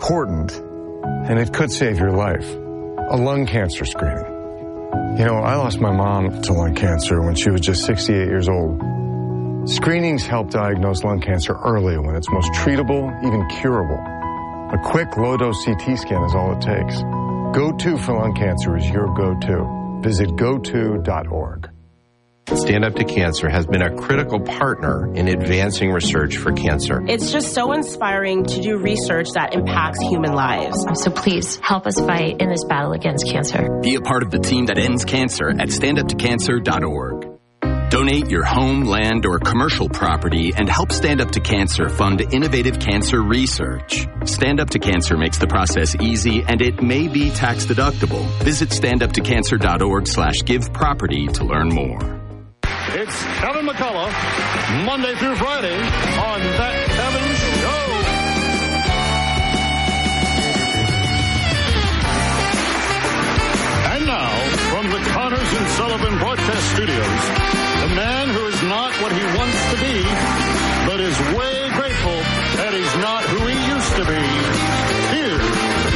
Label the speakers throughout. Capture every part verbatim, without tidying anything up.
Speaker 1: important, and it could save your life. A lung cancer screening. You know, I lost my mom to lung cancer when she was just sixty-eight years old. Screenings help diagnose lung cancer early when it's most treatable, even curable. A quick low-dose C T scan is all it takes. Go to for lung cancer is your go-to. Visit go to dot org.
Speaker 2: Stand Up to Cancer has been a critical partner in advancing research for cancer.
Speaker 3: It's just so inspiring to do research that impacts human lives.
Speaker 4: So please help us fight in this battle against cancer.
Speaker 5: Be a part of the team that ends cancer at stand up to cancer dot org. Donate your home, land, or commercial property and help Stand Up to Cancer fund innovative cancer research. Stand Up to Cancer makes the process easy, and it may be tax deductible. Visit stand up to cancer dot org slash give property to learn more.
Speaker 6: It's Kevin McCullough, Monday through Friday on That Kevin Show. And now, from the Connors and Sullivan Broadcast Studios, the man who is not what he wants to be, but is way grateful that he's not who he used to be. Here's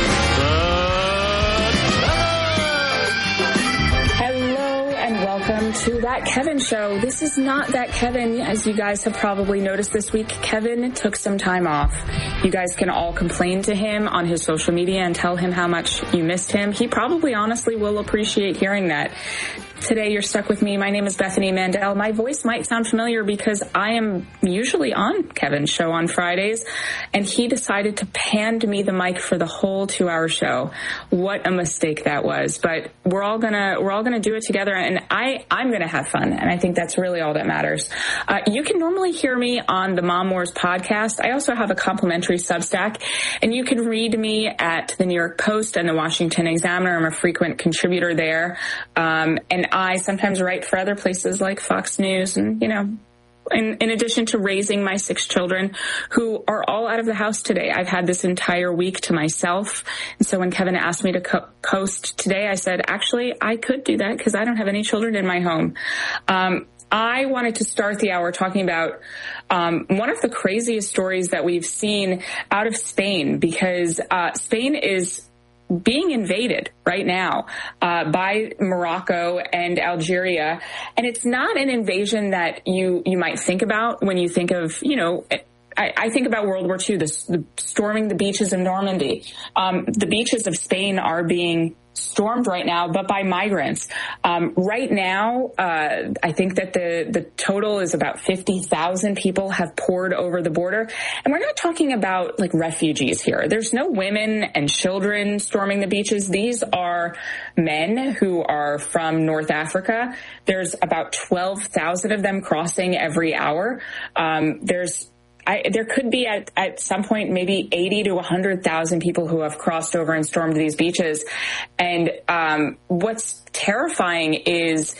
Speaker 7: Welcome to That Kevin Show. This is not That Kevin. As you guys have probably noticed this week, Kevin took some time off. You guys can all complain to him on his social media and tell him how much you missed him. He probably honestly will appreciate hearing that. Today, you're stuck with me. My name is Bethany Mandel. My voice might sound familiar because I am usually on Kevin's show on Fridays, and he decided to hand me the mic for the whole two-hour show. What a mistake that was! But we're all gonna we're all gonna do it together, and I I'm gonna have fun, and I think that's really all that matters. Uh, you can normally hear me on the Mom Wars podcast. I also have a complimentary Substack, and you can read me at the New York Post and the Washington Examiner. I'm a frequent contributor there, um, and I sometimes write for other places like Fox News, and, you know, in, in addition to raising my six children who are all out of the house today. I've had this entire week to myself. And so when Kevin asked me to co- coast today, I said, actually, I could do that because I don't have any children in my home. Um, I wanted to start the hour talking about um, one of the craziest stories that we've seen out of Spain, because uh, Spain is being invaded right now uh, by Morocco and Algeria. And it's not an invasion that you, you might think about when you think of, you know, I, I think about World War Two, the, the storming the beaches of Normandy. Um, the beaches of Spain are being stormed right now, but by migrants. Um, right now, uh, I think that the, the total is about fifty thousand people have poured over the border. And we're not talking about like refugees here. There's no women and children storming the beaches. These are men who are from North Africa. There's about twelve thousand of them crossing every hour. Um, there's I, there could be at, at some point maybe eighty to one hundred thousand people who have crossed over and stormed these beaches. And um, what's terrifying is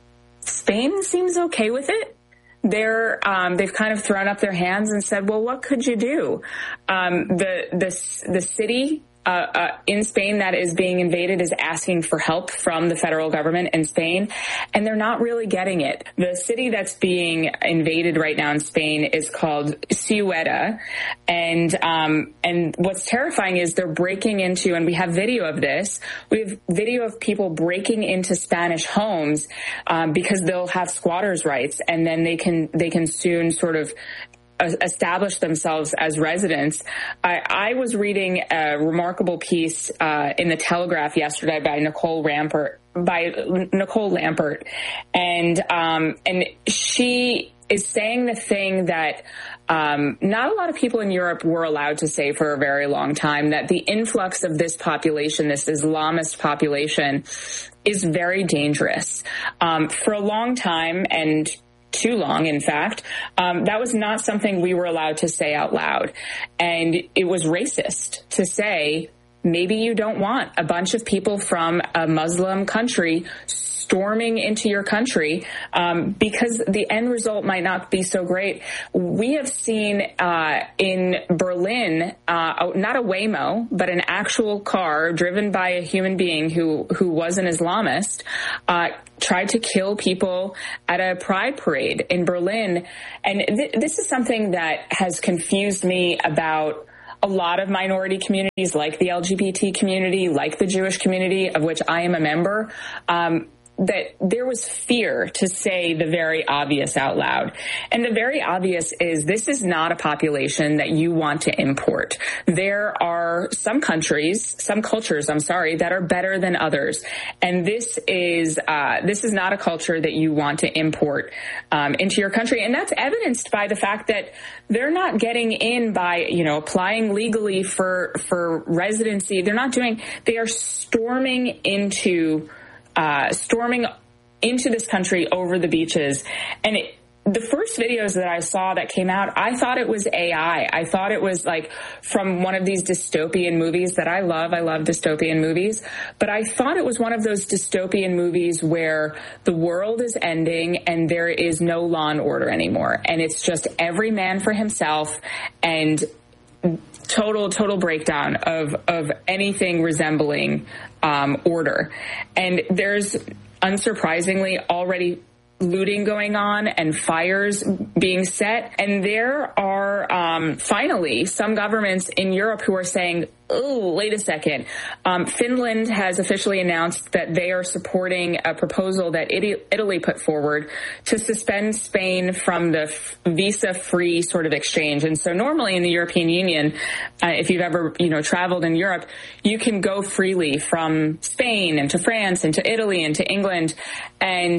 Speaker 7: Spain seems okay with it. They're, um, they've kind of thrown up their hands and said, well, what could you do? Um, the, the, the city Uh, uh, in Spain that is being invaded is asking for help from the federal government in Spain, and they're not really getting it. The city that's being invaded right now in Spain is called Ceuta, and um, and what's terrifying is they're breaking into, and we have video of this, we have video of people breaking into Spanish homes um, because they'll have squatters' rights, and then they can they can soon sort of establish themselves as residents. I, I was reading a remarkable piece uh, in the Telegraph yesterday by Nicole Rampert, by Nicole Lampert, and um, and she is saying the thing that um, not a lot of people in Europe were allowed to say for a very long time, that the influx of this population, this Islamist population, is very dangerous. Um, for a long time, and too long, in fact, um, that was not something we were allowed to say out loud. And it was racist to say, maybe you don't want a bunch of people from a Muslim country storming into your country, um, because the end result might not be so great. We have seen uh, in Berlin, uh, not a Waymo, but an actual car driven by a human being who, who was an Islamist, uh, tried to kill people at a pride parade in Berlin. And th- this is something that has confused me about a lot of minority communities, like the L G B T community, like the Jewish community, of which I am a member, um, that there was fear to say the very obvious out loud. And the very obvious is this is not a population that you want to import. There are some countries, some cultures, I'm sorry, that are better than others. And this is, uh, this is not a culture that you want to import, um, into your country. And that's evidenced by the fact that they're not getting in by, you know, applying legally for, for residency. They're not doing, they are storming into Uh, storming into this country over the beaches. And it, the first videos that I saw that came out, I thought it was A I. I thought it was like from one of these dystopian movies that I love. I love dystopian movies. But I thought it was one of those dystopian movies where the world is ending and there is no law and order anymore. And it's just every man for himself and total, total breakdown of, of anything resembling um, order. And there's, unsurprisingly, already looting going on and fires being set. And there are um, finally some governments in Europe who are saying, oh, wait a second. Um, Finland has officially announced that they are supporting a proposal that Italy put forward to suspend Spain from the f- visa-free sort of exchange. And so normally in the European Union, uh, if you've ever, you know, traveled in Europe, you can go freely from Spain and to France and to Italy and to England. And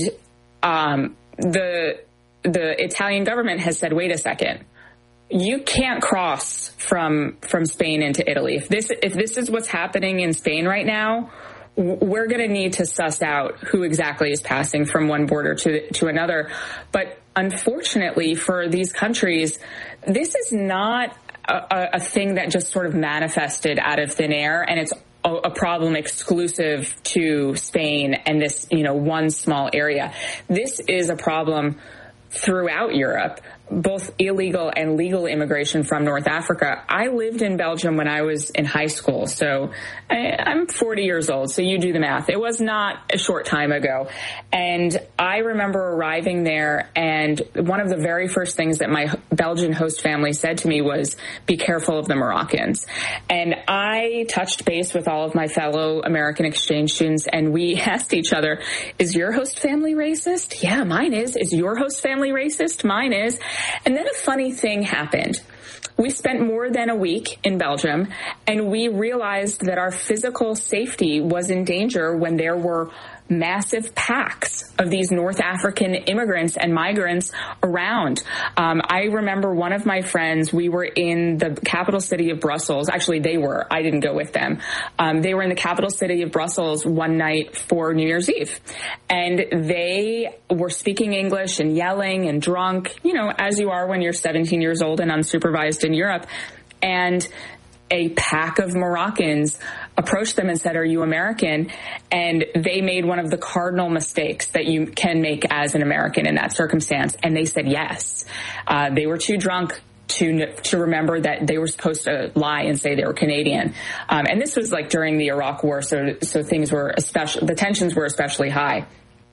Speaker 7: Um, the, the Italian government has said, wait a second, you can't cross from, from Spain into Italy. If this, if this is what's happening in Spain right now, we're going to need to suss out who exactly is passing from one border to, to another. But unfortunately for these countries, this is not a, a thing that just sort of manifested out of thin air, and it's a problem exclusive to Spain and this, you know, one small area. This is a problem throughout Europe, both illegal and legal immigration from North Africa. I lived in Belgium when I was in high school, so I, I'm forty years old, so you do the math. It was not a short time ago. And I remember arriving there, and one of the very first things that my Belgian host family said to me was, be careful of the Moroccans. And I touched base with all of my fellow American exchange students, and we asked each other, is your host family racist? Yeah, mine is. Is your host family racist? Mine is. And then a funny thing happened. We spent more than a week in Belgium, and we realized that our physical safety was in danger when there were massive packs of these North African immigrants and migrants around. Um, I remember one of my friends, we were in the capital city of Brussels. Actually, they were. I didn't go with them. Um, they were in the capital city of Brussels one night for New Year's Eve. And they were speaking English and yelling and drunk, you know, as you are when you're seventeen years old and unsupervised in Europe. And a pack of Moroccans approached them and said, are you American? And they made one of the cardinal mistakes that you can make as an American in that circumstance. And they said yes. Uh, they were too drunk to to remember that they were supposed to lie and say they were Canadian. Um, and this was like during the Iraq War, so so things were especially, the tensions were especially high.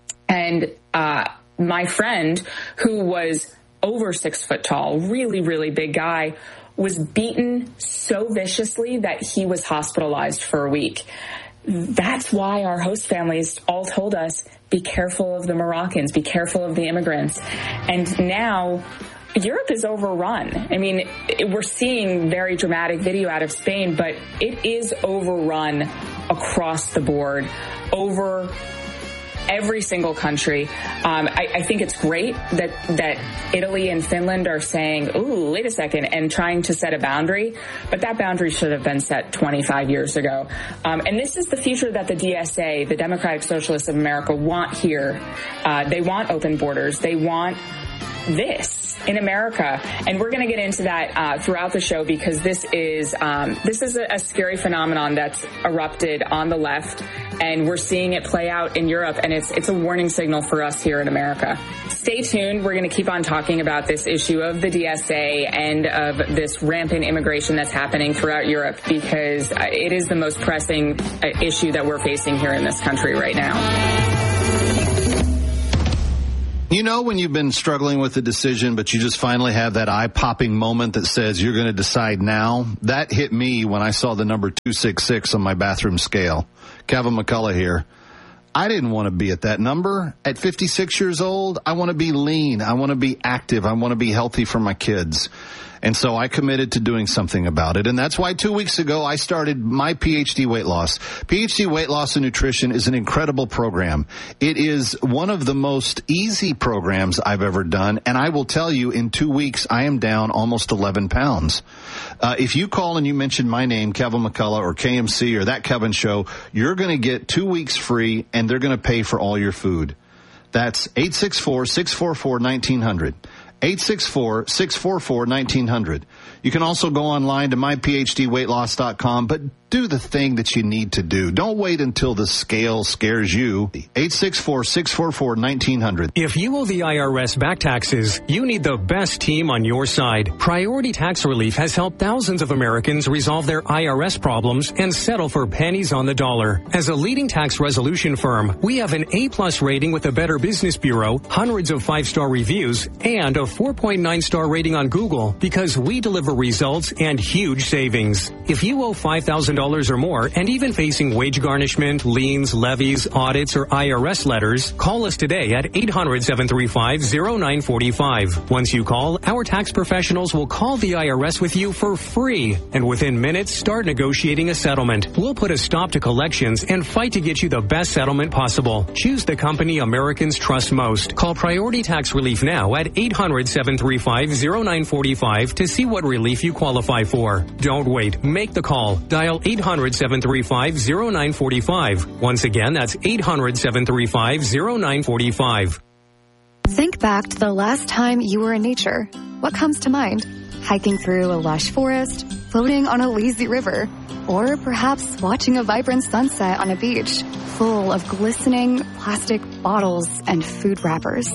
Speaker 7: And uh, my friend, who was over six foot tall, really, really big guy, was beaten so viciously that he was hospitalized for a week. That's why our host families all told us, be careful of the Moroccans, be careful of the immigrants. And now Europe is overrun. I mean, we're seeing very dramatic video out of Spain, but it is overrun across the board, over every single country. Um, I, I think it's great that, that Italy and Finland are saying, ooh, wait a second, and trying to set a boundary. But that boundary should have been set twenty-five years ago. Um, and this is the future that the D S A, the Democratic Socialists of America, want here. Uh, they want open borders. They want this in America. And we're going to get into that uh, throughout the show, because this is um, this is a, a scary phenomenon that's erupted on the left, and we're seeing it play out in Europe, and it's it's a warning signal for us here in America. Stay tuned. We're going to keep on talking about this issue of the D S A and of this rampant immigration that's happening throughout Europe, because it is the most pressing issue that we're facing here in this country right now.
Speaker 8: You know when you've been struggling with a decision, but you just finally have that eye-popping moment that says you're going to decide now? That hit me when I saw the number two six six on my bathroom scale. Kevin McCullough here. I didn't want to be at that number. At fifty-six years old, I want to be lean. I want to be active. I want to be healthy for my kids. And so I committed to doing something about it. And that's why two weeks ago I started my P H D Weight Loss. P H D Weight Loss and Nutrition is an incredible program. It is one of the most easy programs I've ever done. And I will tell you, in two weeks, I am down almost eleven pounds. Uh, if you call and you mention my name, Kevin McCullough or K M C or That Kevin Show, you're going to get two weeks free and they're going to pay for all your food. That's eight six four, six four four, one nine zero zero. eight six four, six four four, one nine zero zero. You can also go online to my p h d weight loss dot com, but do the thing that you need to do. Don't wait until the scale scares you. eight six four, six four four, one nine zero zero.
Speaker 9: If you owe the I R S back taxes, you need the best team on your side. Priority Tax Relief has helped thousands of Americans resolve their I R S problems and settle for pennies on the dollar. As a leading tax resolution firm, we have an A-plus rating with the Better Business Bureau, hundreds of five-star reviews, and a four point nine star rating on Google because we deliver results and huge savings. If you owe five thousand dollars or more and even facing wage garnishment, liens, levies, audits, or I R S letters, call us today at eight hundred, seven three five, zero nine four five. Once you call, our tax professionals will call the I R S with you for free, and within minutes start negotiating a settlement. We'll put a stop to collections and fight to get you the best settlement possible. Choose the company Americans trust most. Call Priority Tax Relief now at eight hundred, seven three five, zero nine four five to see what relief you qualify for. Don't wait. Make the call. Dial eight hundred, seven three five, zero nine four five. Once again, that's eight hundred, seven three five, zero nine four five.
Speaker 10: Think back to the last time you were in nature. What comes to mind? Hiking through a lush forest, floating on a lazy river, or perhaps watching a vibrant sunset on a beach full of glistening plastic bottles and food wrappers.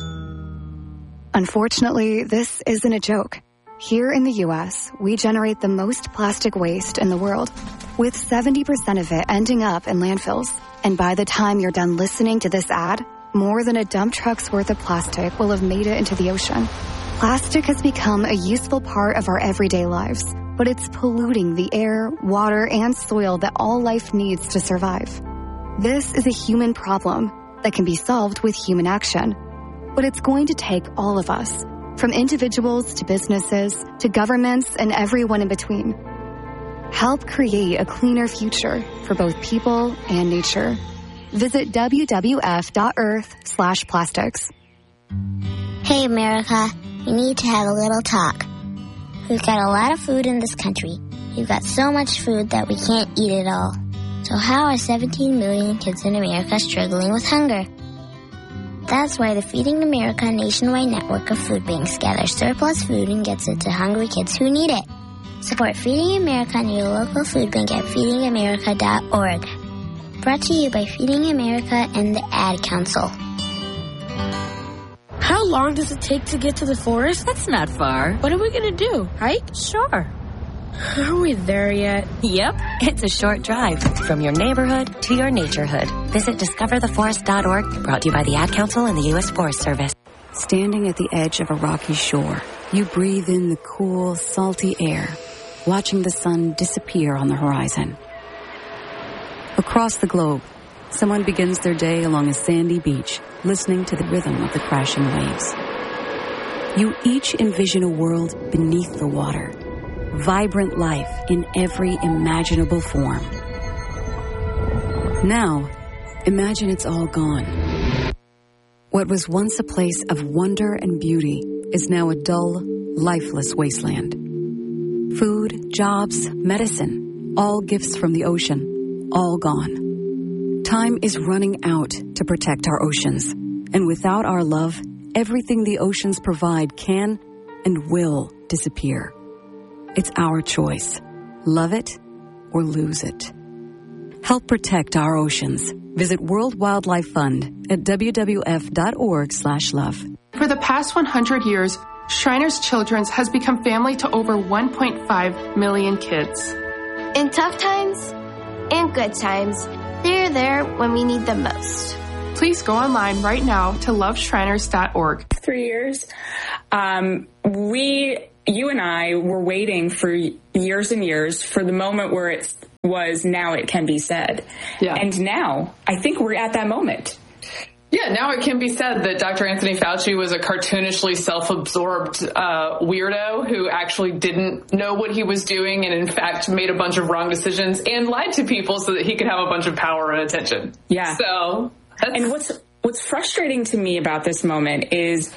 Speaker 10: Unfortunately, this isn't a joke. Here in the U S, we generate the most plastic waste in the world, with seventy percent of it ending up in landfills. And by the time you're done listening to this ad, more than a dump truck's worth of plastic will have made it into the ocean. Plastic has become a useful part of our everyday lives, but it's polluting the air, water, and soil that all life needs to survive. This is a human problem that can be solved with human action. But it's going to take all of us, from individuals to businesses to governments and everyone in between. Help create a cleaner future for both people and nature. Visit w w f dot earth slash plastics.
Speaker 11: Hey, America, we need to have a little talk. We've got a lot of food in this country. We've got so much food that we can't eat it all. So how are seventeen million kids in America struggling with hunger? That's why the Feeding America nationwide network of food banks gathers surplus food and gets it to hungry kids who need it. Support Feeding America near your local food bank at feeding america dot org. Brought to you by Feeding America and the Ad Council.
Speaker 12: How long does it take to get to the forest?
Speaker 13: That's not far.
Speaker 12: What are we going to do? Hike?
Speaker 13: Sure.
Speaker 12: Are we there yet?
Speaker 13: Yep. It's a short drive from your neighborhood to your naturehood. Visit discover the forest dot org, brought to you by the Ad Council and the U S Forest Service.
Speaker 14: Standing at the edge of a rocky shore, you breathe in the cool, salty air, watching the sun disappear on the horizon. Across the globe, someone begins their day along a sandy beach, listening to the rhythm of the crashing waves. You each envision a world beneath the water, vibrant life in every imaginable form. Now, imagine it's all gone. What was once a place of wonder and beauty is now a dull, lifeless wasteland. Food, jobs, medicine, all gifts from the ocean, all gone. Time is running out to protect our oceans, and without our love, everything the oceans provide can and will disappear. It's our choice. Love it or lose it. Help protect our oceans. Visit World Wildlife Fund at w w f dot org slash love.
Speaker 15: For the past one hundred years, Shriners Children's has become family to over one point five million kids.
Speaker 16: In tough times and good times, they're there when we need them most.
Speaker 15: Please go online right now to love shriners dot org.
Speaker 7: Three years. Um, we, you and I were waiting for years and years for the moment where it was now it can be said.
Speaker 16: Yeah.
Speaker 7: And now I think we're at that moment.
Speaker 16: Yeah, now it can be said that Doctor Anthony Fauci was a cartoonishly self-absorbed uh, weirdo who actually didn't know what he was doing and, in fact, made a bunch of wrong decisions and lied to people so that he could have a bunch of power and attention.
Speaker 7: Yeah.
Speaker 16: So, that's...
Speaker 7: and what's what's frustrating to me about this moment is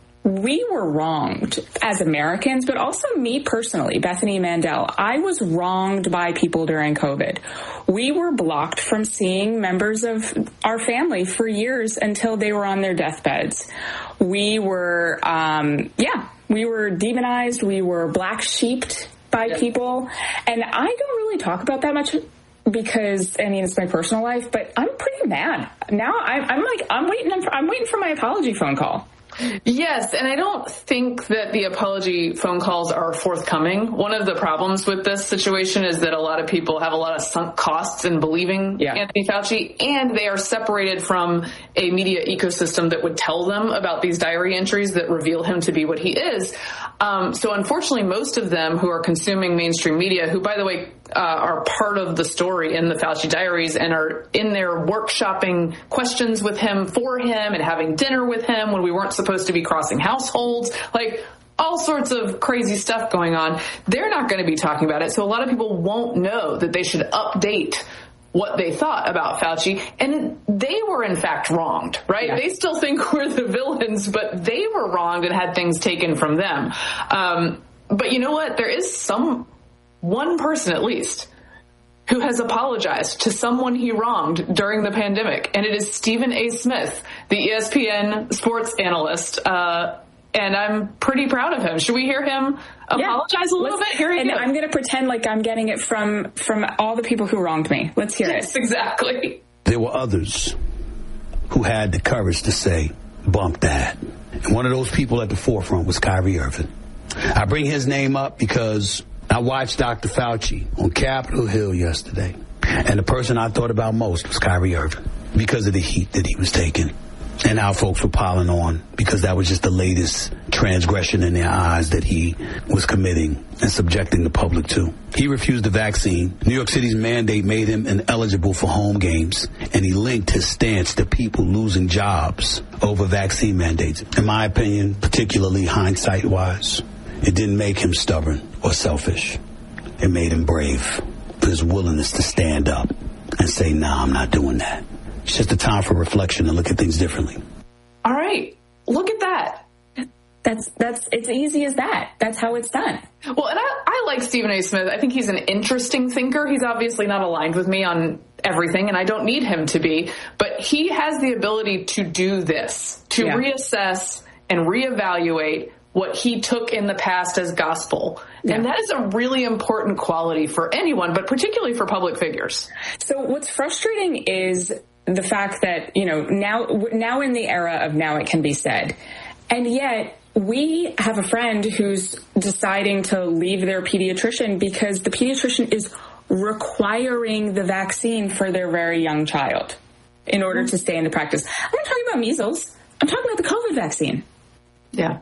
Speaker 7: we were wronged as Americans, but also me personally, Bethany Mandel. I was wronged by people during COVID. We were blocked from seeing members of our family for years until they were on their deathbeds. We were, um, yeah, we were demonized. We were black sheeped by yeah. people. And I don't really talk about that much because, I mean, it's my personal life, but I'm pretty mad. Now I'm, I'm like, I'm waiting, I'm waiting for my apology phone call.
Speaker 16: Yes, and I don't think that the apology phone calls are forthcoming. One of the problems with this situation is that a lot of people have a lot of sunk costs in believing yeah. Anthony Fauci, and they are separated from a media ecosystem that would tell them about these diary entries that reveal him to be what he is. Um, so unfortunately, most of them who are consuming mainstream media, who, by the way, uh, are part of the story in the Fauci diaries and are in there workshopping questions with him for him and having dinner with him when we weren't supposed to be crossing households, like all sorts of crazy stuff going on. They're not going to be talking about it. So a lot of people won't know that they should update what they thought about Fauci. And they were, in fact, wronged, right? Yeah. They still think we're the villains, but they were wronged and had things taken from them. Um, but you know what? There is some, one person at least, who has apologized to someone he wronged during the pandemic. And it is Stephen A. Smith, the E S P N sports analyst. Uh, and I'm pretty proud of him. Should we hear him apologize yeah, a little bit? Here
Speaker 7: and
Speaker 16: go.
Speaker 7: I'm going to pretend like I'm getting it from, from all the people who wronged me. Let's hear
Speaker 16: yes,
Speaker 7: it.
Speaker 16: Exactly.
Speaker 17: There were others who had the courage to say, bump that. And one of those people at the forefront was Kyrie Irving. I bring his name up because I watched Doctor Fauci on Capitol Hill yesterday, and the person I thought about most was Kyrie Irving because of the heat that he was taking. And our folks were piling on because that was just the latest transgression in their eyes that he was committing and subjecting the public to. He refused the vaccine. New York City's mandate made him ineligible for home games, and he linked his stance to people losing jobs over vaccine mandates. In my opinion, particularly hindsight-wise, it didn't make him stubborn or selfish. It made him brave for his willingness to stand up and say, nah, I'm not doing that. It's just a time for reflection and look at things differently.
Speaker 16: All right. Look at that.
Speaker 7: That's, that's, it's easy as that. That's how it's done.
Speaker 16: Well, and I, I like Stephen A. Smith. I think he's an interesting thinker. He's obviously not aligned with me on everything, and I don't need him to be, but he has the ability to do this, to yeah. reassess and reevaluate what he took in the past as gospel. Yeah. And that is a really important quality for anyone, but particularly for public figures.
Speaker 7: So what's frustrating is the fact that, you know, now, now in the era of now it can be said, and yet we have a friend who's deciding to leave their pediatrician because the pediatrician is requiring the vaccine for their very young child in order mm-hmm. to stay in the practice. I'm not talking about measles. I'm talking about the COVID vaccine.
Speaker 16: Yeah.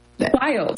Speaker 7: Wild.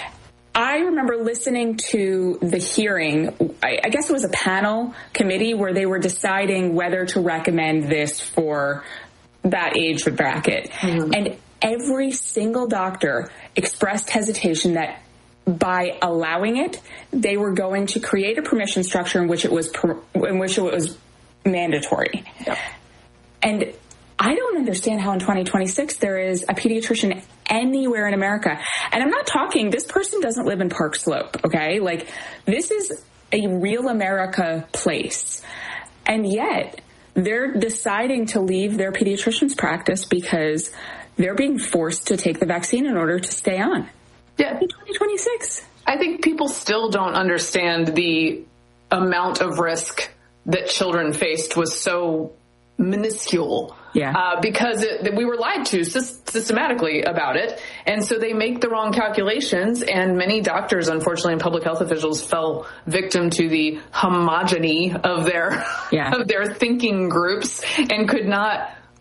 Speaker 7: I remember listening to the hearing, I, I guess it was a panel committee where they were deciding whether to recommend this for that age bracket. Mm-hmm. And every single doctor expressed hesitation that by allowing it, they were going to create a permission structure in which it was, per, in which it was mandatory. Yep. And I don't understand how in twenty twenty-six there is a pediatrician anywhere in America. And I'm not talking, this person doesn't live in Park Slope, okay? Like, this is a real America place. And yet, they're deciding to leave their pediatrician's practice because they're being forced to take the vaccine in order to stay on.
Speaker 16: Yeah.
Speaker 7: In twenty twenty-six.
Speaker 16: I think people still don't understand the amount of risk that children faced was so minuscule.
Speaker 7: Yeah.
Speaker 16: Uh, because it, we were lied to systematically about it. And so they make the wrong calculations. And many doctors, unfortunately, and public health officials fell victim to the homogeny of their,
Speaker 7: yeah.
Speaker 16: of their thinking groups and could not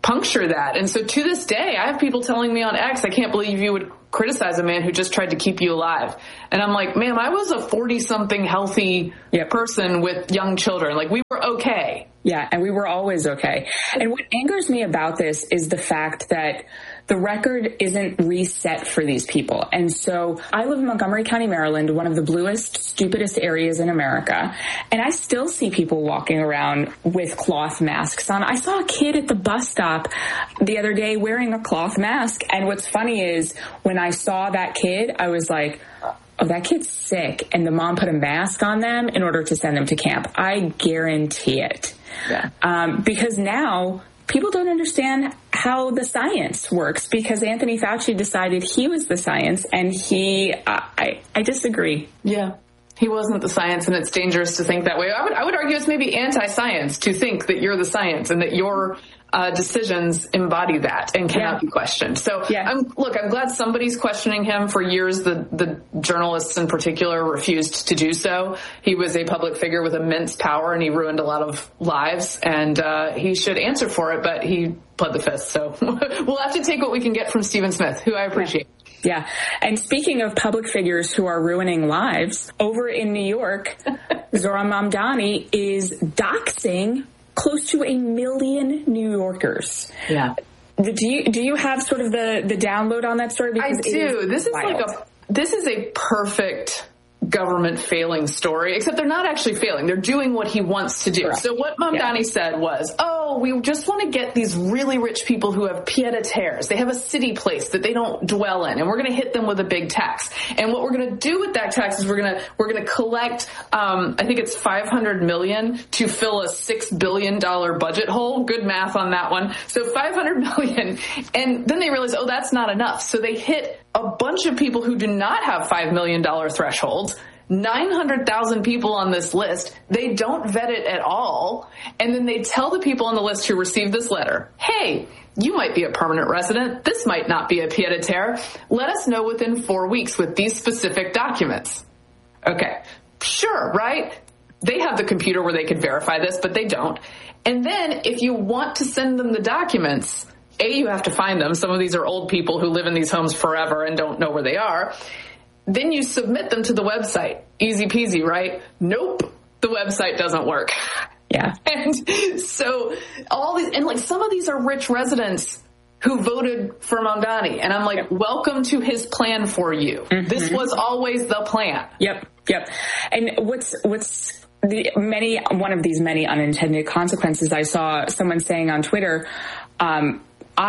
Speaker 16: puncture that. And so to this day, I have people telling me on X, I can't believe you would criticize a man who just tried to keep you alive. And I'm like, ma'am, I was a forty-something healthy yep. person with young children. Like, we were okay.
Speaker 7: Yeah, and we were always okay. And what angers me about this is the fact that the record isn't reset for these people. And so I live in Montgomery County, Maryland, one of the bluest, stupidest areas in America. And I still see people walking around with cloth masks on. I saw a kid at the bus stop the other day wearing a cloth mask. And what's funny is when I saw that kid, I was like, oh, that kid's sick. And the mom put a mask on them in order to send them to camp. I guarantee it. Yeah. Um, because now people don't understand how the science works, because Anthony Fauci decided he was the science, and he, uh, I, I disagree.
Speaker 16: Yeah. He wasn't the science, and it's dangerous to think that way. I would, I would argue it's maybe anti-science to think that you're the science and that your uh, decisions embody that and cannot yeah. be questioned. So, yeah. I'm, look, I'm glad somebody's questioning him. For years, the, the journalists in particular refused to do so. He was a public figure with immense power, and he ruined a lot of lives, and uh, he should answer for it, but he pled the fifth. So we'll have to take what we can get from Stephen Smith, who I appreciate.
Speaker 7: Yeah. Yeah. And speaking of public figures who are ruining lives, over in New York, Zohran Mamdani is doxing close to a million New Yorkers.
Speaker 16: Yeah.
Speaker 7: Do you do you have sort of the, the download on that story?
Speaker 16: Because I do. Is this is wild. like a this is a perfect government failing story, except they're not actually failing. They're doing what he wants to do. Correct. So what Mamdani yeah. said was, oh, we just want to get these really rich people who have pied-à-terres. They have a city place that they don't dwell in, and we're going to hit them with a big tax. And what we're going to do with that tax is we're going to we're going to collect, um, I think it's five hundred million dollars to fill a six billion dollars budget hole. Good math on that one. So five hundred million dollars. And then they realize, oh, that's not enough. So they hit a bunch of people who do not have five million dollars thresholds. nine hundred thousand people on this list. They don't vet it at all. And then they tell the people on the list who received this letter, hey, you might be a permanent resident. This might not be a pied-à-terre. Let us know within four weeks with these specific documents. Okay, sure, right? They have the computer where they could verify this, but they don't. And then if you want to send them the documents, A, you have to find them. Some of these are old people who live in these homes forever and don't know where they are. Then you submit them to the website. Easy peasy, right? Nope. The website doesn't work.
Speaker 7: Yeah.
Speaker 16: And so all these, and like some of these are rich residents who voted for Mamdani. And I'm like, yep. welcome to his plan for you. Mm-hmm. This was always the plan.
Speaker 7: Yep. Yep. And what's, what's the many, one of these many unintended consequences, I saw someone saying on Twitter, um,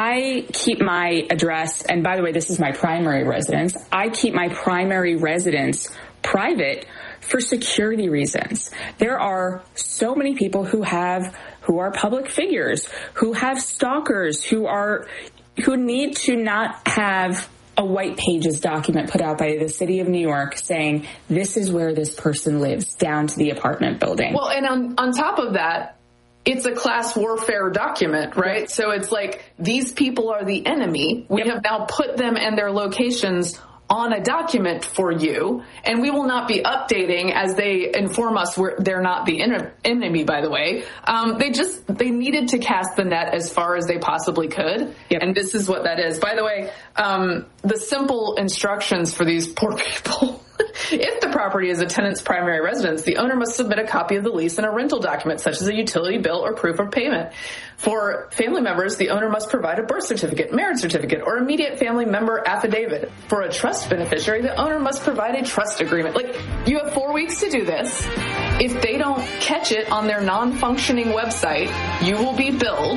Speaker 7: I keep my address, and by the way, this is my primary residence. I keep my primary residence private for security reasons. There are so many people who have, who are public figures, who have stalkers, who are, who need to not have a white pages document put out by the city of New York saying this is where this person lives, down to the apartment building.
Speaker 16: Well, and on, on top of that, it's a class warfare document, right? Yep. So it's like, these people are the enemy. We yep. have now put them and their locations on a document for you, and we will not be updating as they inform us we're, they're not the en- enemy, by the way. Um, they just, they needed to cast the net as far as they possibly could. Yep. And this is what that is. By the way, um, the simple instructions for these poor people. If the property is a tenant's primary residence, the owner must submit a copy of the lease and a rental document, such as a utility bill or proof of payment. For family members, the owner must provide a birth certificate, marriage certificate, or immediate family member affidavit. For a trust beneficiary, the owner must provide a trust agreement. Like, you have four weeks to do this. If they don't catch it on their non-functioning website, you will be billed.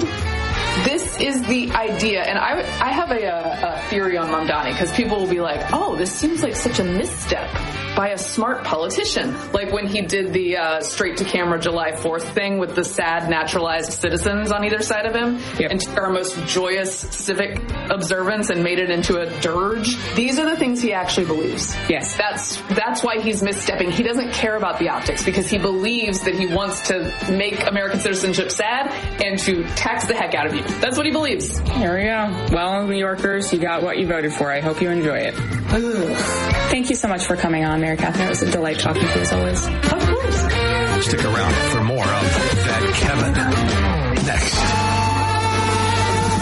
Speaker 16: This is the idea, and I, I have a, a theory on Mamdani, because people will be like, oh, this seems like such a misstep by a smart politician. Like when he did the uh, straight-to-camera July fourth thing with the sad naturalized citizens on either side of him, yep. and took our most joyous civic observance and made it into a dirge. These are the things he actually believes.
Speaker 7: Yes.
Speaker 16: That's, that's why he's misstepping. He doesn't care about the optics, because he believes that he wants to make American citizenship sad and to tax the heck out of you. That's what he believes.
Speaker 7: There we go. Well, New Yorkers, you got what you voted for. I hope you enjoy it. Thank you so much for coming on, Mary Catherine. It was a delight talking to you as always.
Speaker 16: Of course.
Speaker 18: Stick around for more of That Kevin next.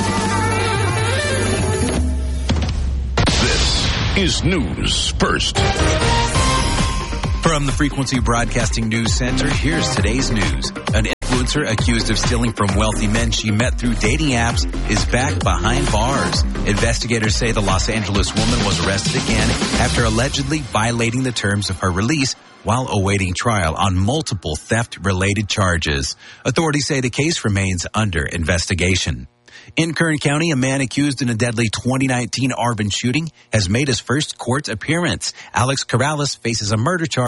Speaker 18: is news first.
Speaker 19: From the Frequency Broadcasting News Center, here's today's news. An influencer accused of stealing from wealthy men she met through dating apps is back behind bars. Investigators say the Los Angeles woman was arrested again after allegedly violating the terms of her release while awaiting trial on multiple theft-related charges. Authorities say the case remains under investigation. In Kern County, a man accused in a deadly twenty nineteen Arbonne shooting has made his first court appearance. Alex Corrales faces a murder charge